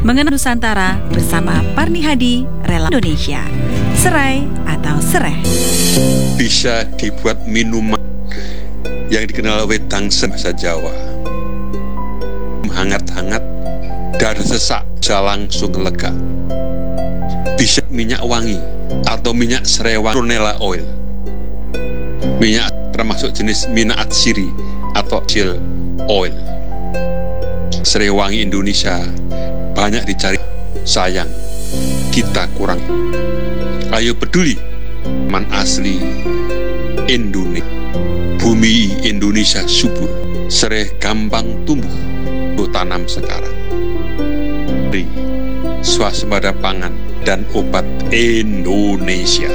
Mengenal Nusantara bersama Parni Hadi, Relawan Indonesia. Serai atau sereh. Bisa dibuat minuman yang dikenal wedang bahasa Jawa. Hangat-hangat, dar sesak, bisa langsung lega. Bisa minyak wangi atau minyak serai wangi, Prunella oil. Minyak termasuk jenis minyak atsiri atau oil oil. Serai wangi Indonesia banyak dicari, sayang kita kurang. Ayo peduli, man asli Indonesia. Bumi Indonesia subur, serai gampang tumbuh, tanam sekarang. Beri swasembada pangan dan obat Indonesia.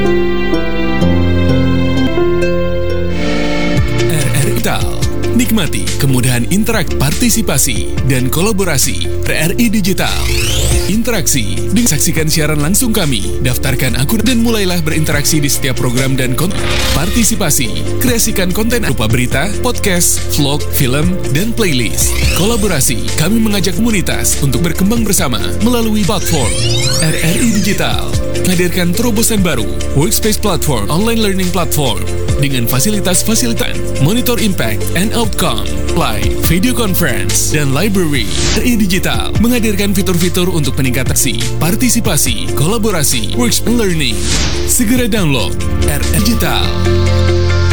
RRI Digital. Nikmati kemudahan partisipasi dan kolaborasi RRI Digital. Interaksi dengan saksikan siaran langsung kami, daftarkan akun dan mulailah berinteraksi di setiap program dan konten. Partisipasi, kreasikan konten berupa berita, podcast, vlog, film, dan playlist. Kolaborasi, kami mengajak komunitas untuk berkembang bersama melalui platform RRI Digital. Menghadirkan terobosan baru, workspace platform, online learning platform, dengan fasilitas-fasilitas, monitor impact and outcome, live, video conference, dan library. RRI Digital menghadirkan fitur-fitur untuk peningkatan partisipasi, kolaborasi, works and learning. Segera download RRI Digital.